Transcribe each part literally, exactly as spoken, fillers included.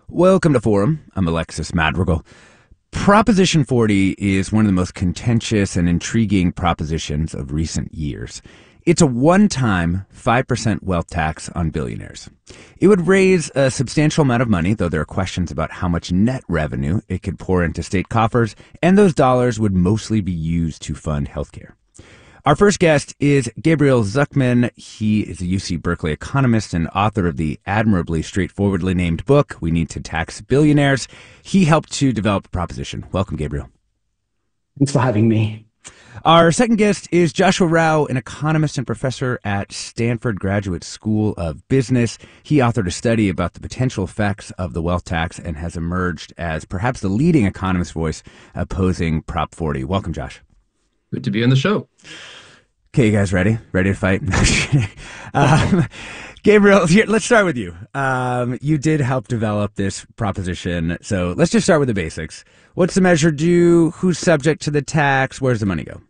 Welcome to Forum. I'm Alexis Madrigal. Proposition forty is one of the most contentious and intriguing propositions of recent years. It's a one-time five percent wealth tax on billionaires. It would raise a substantial amount of money, though there are questions about how much net revenue it could pour into state coffers, and those dollars would mostly be used to fund healthcare. Our first guest is Gabriel Zucman. He is a U C Berkeley economist and author of the admirably straightforwardly named book, We Need to Tax Billionaires. He helped to develop the proposition. Welcome, Gabriel. Thanks for having me. Our second guest is Joshua Rao, an economist and professor at Stanford Graduate School of Business. He authored a study about the potential effects of the wealth tax and has emerged as perhaps the leading economist voice opposing Prop forty. Welcome, Josh. Good to be on the show. Okay, you guys ready? Ready to fight? um, Gabriel, here, let's start with you. Um, you did help develop this proposition, so let's just start with the basics. What's the measure do? Who's subject to the tax? Where's the money go?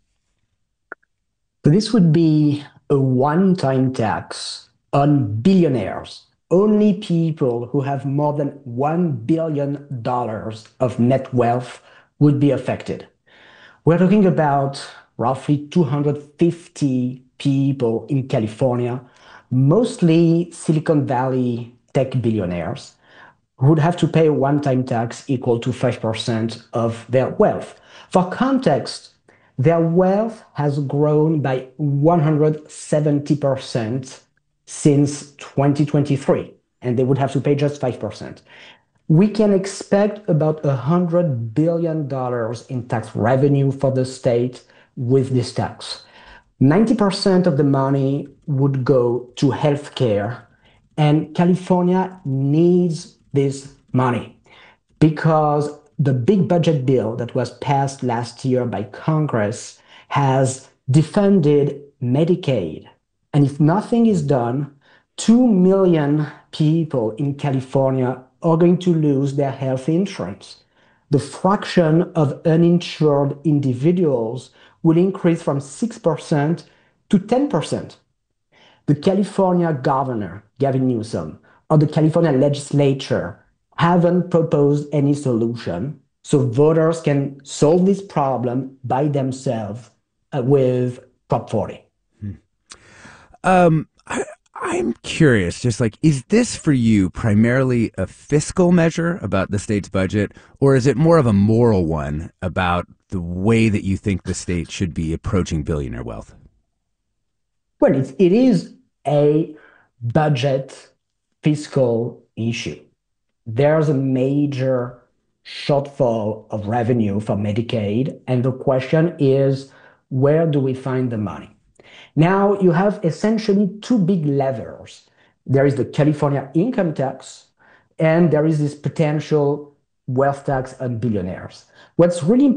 So this would be a one-time tax on billionaires. Only people who have more than one billion dollars of net wealth would be affected. We're talking about roughly two hundred fifty people in California, mostly Silicon Valley tech billionaires, who would have to pay a one-time tax equal to five percent of their wealth. For context, their wealth has grown by one hundred seventy percent since twenty twenty-three, and they would have to pay just five percent. We can expect about one hundred billion dollars in tax revenue for the state with this tax. ninety percent of the money would go to healthcare, and California needs this money because the big budget bill that was passed last year by Congress has defunded Medicaid. And if nothing is done, two million people in California are going to lose their health insurance. The fraction of uninsured individuals will increase from six percent to ten percent. The California governor, Gavin Newsom, or the California legislature haven't proposed any solution, so voters can solve this problem by themselves uh, with Prop forty. Hmm. Um, I, I'm curious, just like, is this for you primarily a fiscal measure about the state's budget, or is it more of a moral one about the way that you think the state should be approaching billionaire wealth? Well, it, it is a budget fiscal issue. There's a major shortfall of revenue for Medicaid, and the question is, where do we find the money? Now, you have essentially two big levers. There is the California income tax, and there is this potential wealth tax on billionaires. What's really